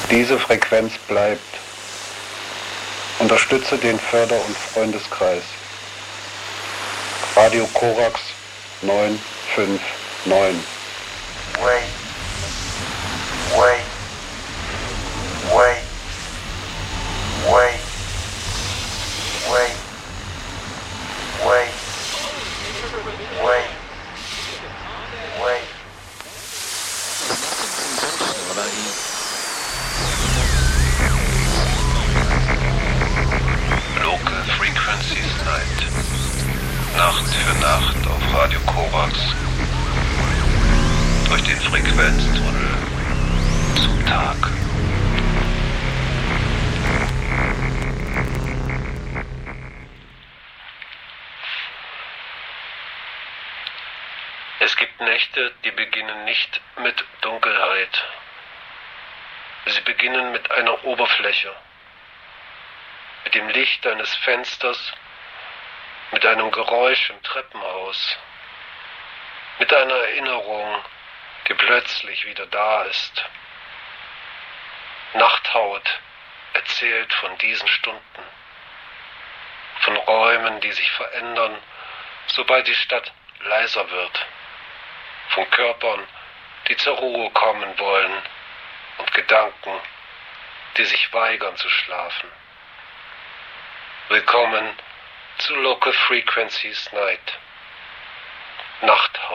Diese Frequenz bleibt. Unterstütze den Förder- und Freundeskreis. Radio Korax 959. Wait. Wait. Wait. Wait. Wait. Wait. Wait. Wait. Local Frequencies Night. Nacht für Nacht auf Radio Korax. Durch den Frequenztunnel zum Tag. Es gibt Nächte, die beginnen nicht mit Dunkelheit. Sie beginnen mit einer Oberfläche, mit dem Licht eines Fensters, mit einem Geräusch im Treppenhaus, mit einer Erinnerung, die plötzlich wieder da ist. Nachthaut erzählt von diesen Stunden, von Räumen, die sich verändern, sobald die Stadt leiser wird, von Körpern, die zur Ruhe kommen wollen und Gedanken, die sich weigern zu schlafen. Willkommen zu Local Frequencies Night. Nachthaut.